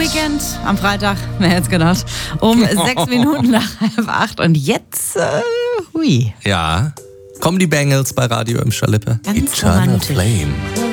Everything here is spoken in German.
Weekend am Freitag, wer hätte es gedacht, um 6 Minuten nach 7:30 und jetzt, hui. Ja, kommen die Bangles bei Radio im Schalippe. Ganz Eternal romantisch. Flame.